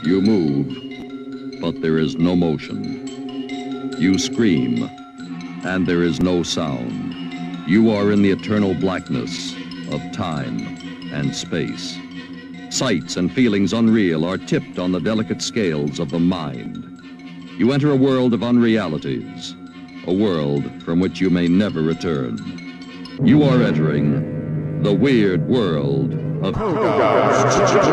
You move, but there is no motion. You scream, and there is no sound. You are in the eternal blackness of time and space. Sights and feelings unreal are tipped on the delicate scales of the mind. You enter a world of unrealities, a world from which you may never return. You are entering the weird world of